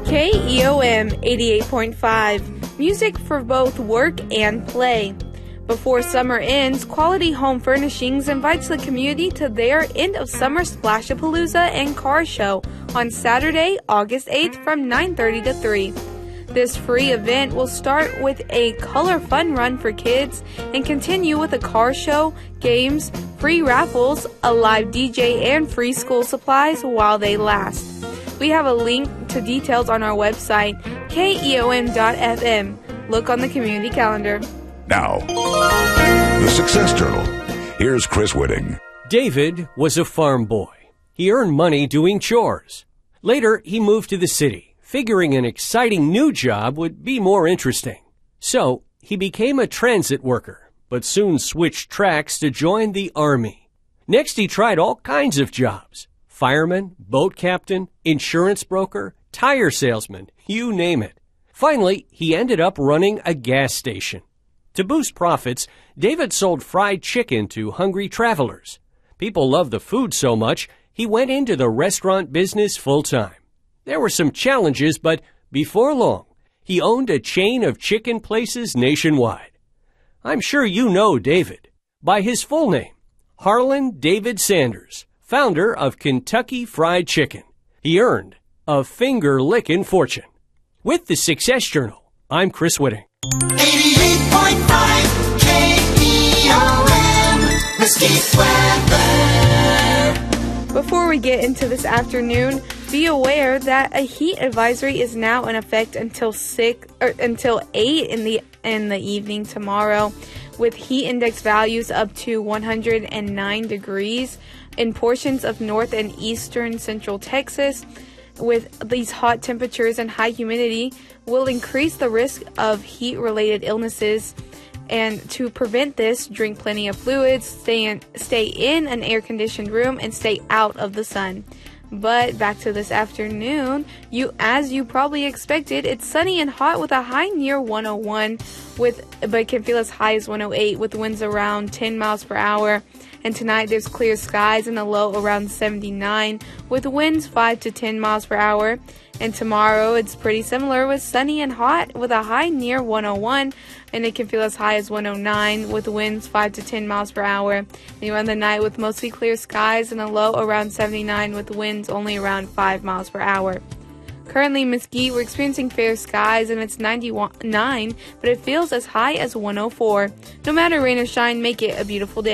KEOM 88.5, music for both work and play. Before summer ends, Quality Home Furnishings invites the community to their end of summer Splashapalooza and car show on Saturday, August 8th from 9:30 to 3. This free event will start with a color fun run for kids and continue with a car show, games, free raffles, a live DJ, and free school supplies while they last. We have a link to details on our website, keom.fm. Look on the community calendar. Now, the Success Journal. Here's Chris Whitting. David was a farm boy. He earned money doing chores. Later, he moved to the city, figuring an exciting new job would be more interesting. So, he became a transit worker, but soon switched tracks to join the Army. Next, he tried all kinds of jobs. Fireman, boat captain, insurance broker, tire salesman, you name it. Finally, he ended up running a gas station. To boost profits, David sold fried chicken to hungry travelers. People loved the food so much, he went into the restaurant business full-time. There were some challenges, but before long, he owned a chain of chicken places nationwide. I'm sure you know David by his full name, Harlan David Sanders, founder of Kentucky Fried Chicken. He earned a finger-licking fortune. With the Success Journal, I'm Chris Whitting. 88.5 KEOM, Mesquite Weather. Before we get into this afternoon, be aware that a heat advisory is now in effect until 8 in the evening tomorrow, with heat index values up to 109 degrees in portions of north and eastern central Texas. With these hot temperatures and high humidity will increase the risk of heat-related illnesses. And to prevent this, drink plenty of fluids, stay in an air-conditioned room, and stay out of the sun. But back to this afternoon, as you probably expected, it's sunny and hot with a high near 101, but can feel as high as 108 with winds around 10 miles per hour. And tonight there's clear skies and a low around 79 with winds 5 to 10 miles per hour. And tomorrow it's pretty similar with sunny and hot with a high near 101, and it can feel as high as 109 with winds 5 to 10 miles per hour. And you end the night with mostly clear skies and a low around 79 with winds only around 5 miles per hour. Currently in Mesquite, we're experiencing fair skies and it's 99, but it feels as high as 104. No matter rain or shine, make it a beautiful day.